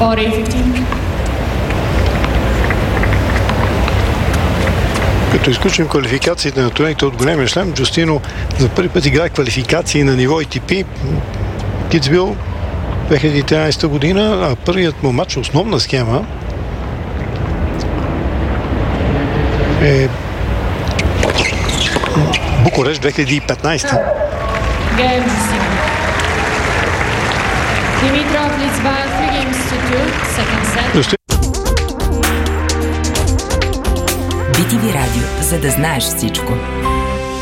40-15. Като изключим квалификациите на турнирите от големия шлем, Джустино за първи път играе квалификации на ниво ATP Китсвил 2013 година, а първият му матч, основна схема, е Букурещ 2015. Game Justino. Dimitrov leads by 3-2, second set. BTV Радио, за да знаеш всичко.